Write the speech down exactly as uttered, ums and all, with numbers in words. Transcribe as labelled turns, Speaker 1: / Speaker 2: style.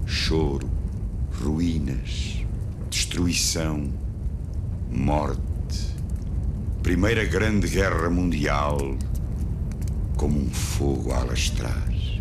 Speaker 1: choro, ruínas, destruição, morte. Primeira Grande Guerra Mundial, como um fogo a alastrar.